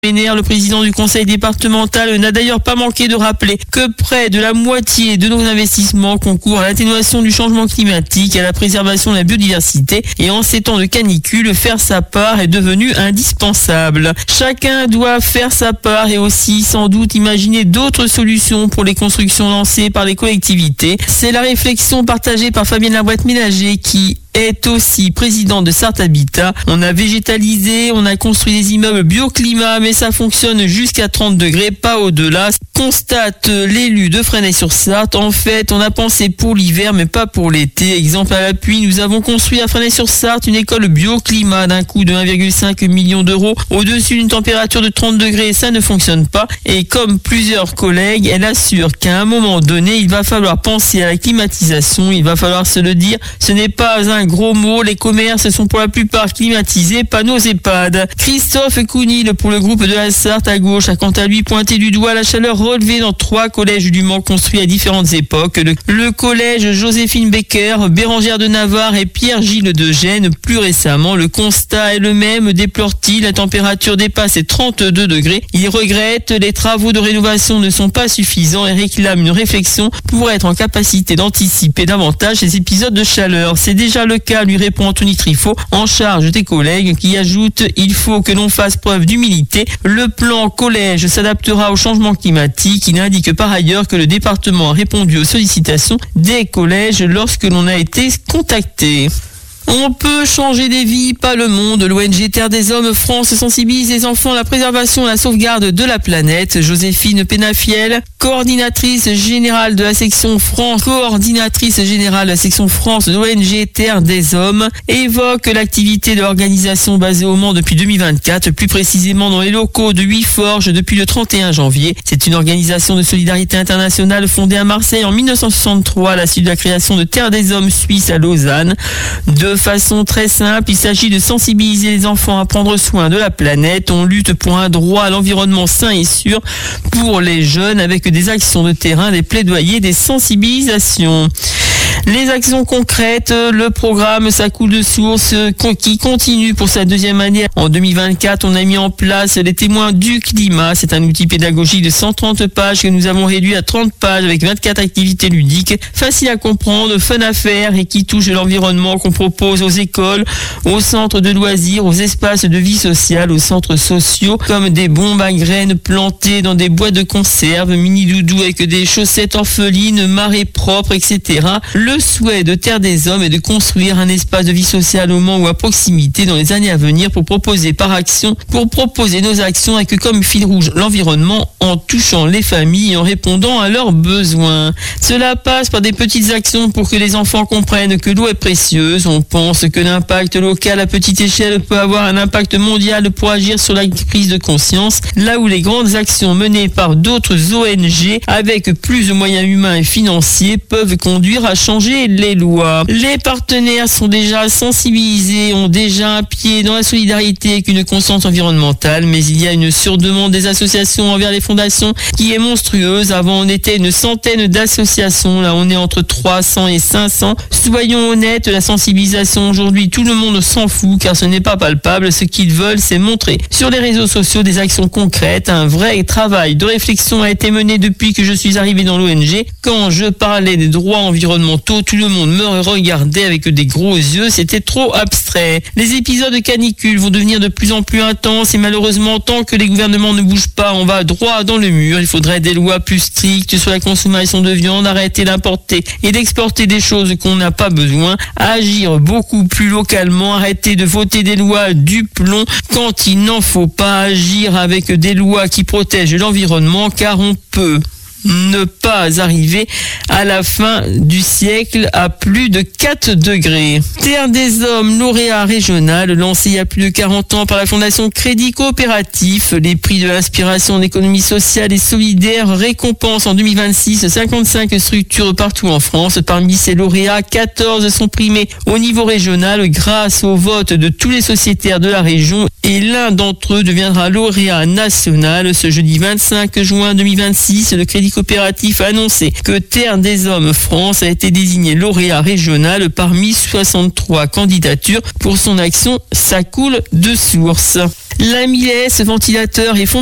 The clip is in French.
Le président du conseil départemental n'a d'ailleurs pas manqué de rappeler que près de la moitié de nos investissements concourent à l'atténuation du changement climatique et à la préservation de la biodiversité. Et en ces temps de canicule, faire sa part est devenu indispensable. Chacun doit faire sa part et aussi sans doute imaginer d'autres solutions pour les constructions lancées par les collectivités. C'est la réflexion partagée par Fabienne Labrette-Ménager qui est aussi président de Sarthe Habitat. On a végétalisé, on a construit des immeubles bioclimat, mais ça fonctionne jusqu'à 30 degrés, pas au-delà. Constate l'élu de Fresnay-sur-Sarthe. En fait, on a pensé pour l'hiver, mais pas pour l'été. Exemple à l'appui, nous avons construit à Fresnay-sur-Sarthe une école bioclimat d'un coût de 1,5 million d'euros. Au-dessus d'une température de 30 degrés, ça ne fonctionne pas. Et comme plusieurs collègues, elle assure qu'à un moment donné, il va falloir penser à la climatisation. Il va falloir se le dire. Ce n'est pas un gros mot, les commerces sont pour la plupart climatisés, pas nos EHPAD. Christophe Counil pour le groupe de la Sarthe à gauche a quant à lui pointé du doigt la chaleur relevée dans 3 collèges du Mans construits à différentes époques. Le collège Joséphine Becker, Bérangère de Navarre et Pierre-Gilles de Gênes. Plus récemment, le constat est le même, déplore-t-il, la température dépasse les 32 degrés. Il regrette, les travaux de rénovation ne sont pas suffisants et réclame une réflexion pour être en capacité d'anticiper davantage ces épisodes de chaleur. C'est déjà le cas, lui répond Anthony Trifot, en charge des collègues, qui ajoute « Il faut que l'on fasse preuve d'humilité. Le plan collège s'adaptera au changement climatique. » Il indique par ailleurs que le département a répondu aux sollicitations des collèges lorsque l'on a été contacté. On peut changer des vies, pas le monde. L'ONG Terre des Hommes France sensibilise les enfants à la préservation et à la sauvegarde de la planète. Joséphine Pénafiel, coordinatrice générale de la section France de l'ONG Terre des Hommes, évoque l'activité de l'organisation basée au Mans depuis 2024, plus précisément dans les locaux de 8 forges depuis le 31 janvier. C'est une organisation de solidarité internationale fondée à Marseille en 1963 à la suite de la création de Terre des Hommes suisse à Lausanne. De façon très simple, il s'agit de sensibiliser les enfants à prendre soin de la planète. On lutte pour un droit à l'environnement sain et sûr pour les jeunes avec des actions de terrain, des plaidoyers, des sensibilisations. Les actions concrètes, le programme Ça coule de source qui continue pour sa 2e année. En 2024, on a mis en place les témoins du climat. C'est un outil pédagogique de 130 pages que nous avons réduit à 30 pages avec 24 activités ludiques, faciles à comprendre, fun à faire et qui touchent l'environnement, qu'on propose aux écoles, aux centres de loisirs, aux espaces de vie sociale, aux centres sociaux, comme des bombes à graines plantées dans des boîtes de conserve, mini doudou avec des chaussettes orphelines, marées propres, etc. Le souhait de Terre des Hommes est de construire un espace de vie sociale au Mans ou à proximité dans les années à venir pour proposer nos actions avec comme fil rouge l'environnement en touchant les familles et en répondant à leurs besoins. Cela passe par des petites actions pour que les enfants comprennent que l'eau est précieuse. On pense que l'impact local à petite échelle peut avoir un impact mondial pour agir sur la prise de conscience, là où les grandes actions menées par d'autres ONG avec plus de moyens humains et financiers peuvent conduire à changer les lois. Les partenaires sont déjà sensibilisés, ont déjà un pied dans la solidarité avec une conscience environnementale, mais il y a une surdemande des associations envers les fondations qui est monstrueuse. Avant, on était une centaine d'associations, là on est entre 300 et 500. Soyons honnêtes, la sensibilisation aujourd'hui, tout le monde s'en fout car ce n'est pas palpable. Ce qu'ils veulent, c'est montrer sur les réseaux sociaux des actions concrètes. Un vrai travail de réflexion a été mené depuis que je suis arrivé dans l'ONG. Quand je parlais des droits environnementaux, tout le monde me regardait avec des gros yeux, c'était trop abstrait. Les épisodes de canicule vont devenir de plus en plus intenses et malheureusement, tant que les gouvernements ne bougent pas, on va droit dans le mur. Il faudrait des lois plus strictes sur la consommation de viande, arrêter d'importer et d'exporter des choses qu'on n'a pas besoin, agir beaucoup plus localement, arrêter de voter des lois du plomb quand il n'en faut pas, agir avec des lois qui protègent l'environnement car on peut ne pas arriver à la fin du siècle à plus de 4 degrés. Terre des Hommes, lauréat régional, lancé il y a plus de 40 ans par la Fondation Crédit Coopératif. Les prix de l'inspiration en économie sociale et solidaire récompensent en 2026 55 structures partout en France. Parmi ces lauréats, 14 sont primés au niveau régional grâce au vote de tous les sociétaires de la région et l'un d'entre eux deviendra lauréat national. Ce jeudi 25 juin 2026, le Crédit Coopératif a annoncé que Terre des Hommes France a été désigné lauréat régional parmi 63 candidatures pour son action Ça coule de source. La Miles, ventilateur et